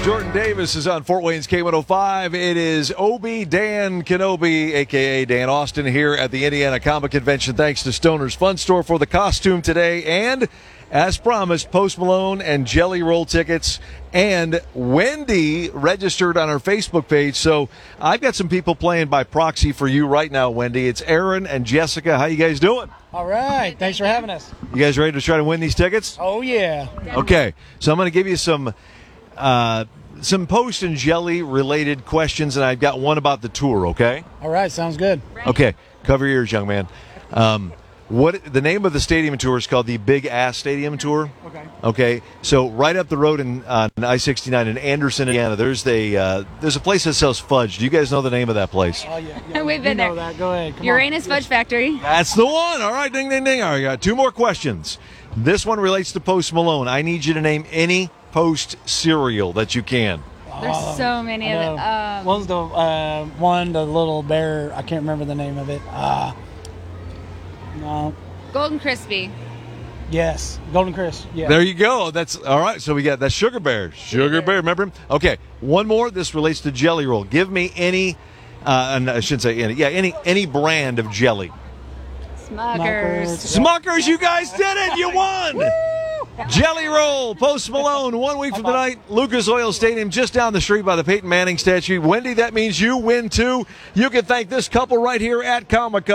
Jordan Davis is on Fort Wayne's K105. It is Obi Dan Kenobi, a.k.a. Dan Austin, here at the Indiana Comic Convention. Thanks to Stoner's Fun Store for the costume today. And, as promised, Post Malone and Jelly Roll tickets. And Wendy registered on her Facebook page. So I've got some people playing by proxy for you right now, Wendy. It's Aaron and Jessica. How you guys doing? All right. Thanks for having us. You guys ready to try to win these tickets? Oh, yeah. Okay. So I'm going to give you some Post and Jelly related questions, and I've got one about the tour, okay? All right. Sounds good. Okay. Cover your ears, young man. What the name of the stadium tour is called the Big Ass Stadium Tour. Okay. Okay. So right up the road on I-69 in Anderson, Indiana, there's a place that sells fudge. Do you guys know the name of that place? Oh, yeah. We've been there. That. Go ahead. Come Uranus Fudge Factory. That's the one. All right. Ding, ding, ding. All right. Got two more questions. This one relates to Post Malone. I need you to name any Post cereal that you can. There's so many of it. What was the little bear? I can't remember the name of it. No. Golden Crispy. Yes. Golden Crisp. Yeah. There you go. That's all right. So we got that Sugar Bear. Sugar Bear. Remember him? Okay. One more. This relates to Jelly Roll. Give me any, and I shouldn't say any. Yeah, any brand of jelly. Smuckers. Smuckers. You guys did it. You won. Jelly Roll, Post Malone, 1 week from tonight, Lucas Oil Stadium, just down the street by the Peyton Manning statue. Wendy, that means you win too. You can thank this couple right here at Comic-Con.